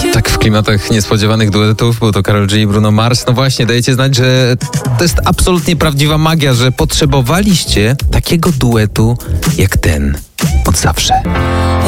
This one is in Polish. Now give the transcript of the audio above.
Tak, w klimatach niespodziewanych duetów, był to Karol G i Bruno Mars. No właśnie, dajecie znać, że to jest absolutnie prawdziwa magia, że potrzebowaliście takiego duetu jak ten od zawsze.